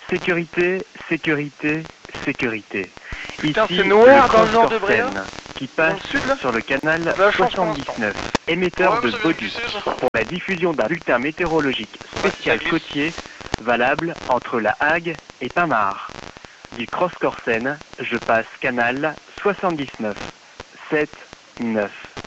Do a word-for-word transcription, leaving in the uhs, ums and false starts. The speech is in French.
Sécurité, sécurité, sécurité. Putain, Ici, c'est noir le dans le nord de Transcorsen, Bréa. qui Dans passe le sud, là. sur le canal La chance pour soixante-dix-neuf, émetteur Ouais, de ça vient de Baudus, glisser, ça. pour la diffusion d'un bulletin météorologique spécial ça glisse. côtier, valable entre La Hague et Pinmar. Du Cross-Corsen, je passe canal soixante-dix-neuf, sept, neuf.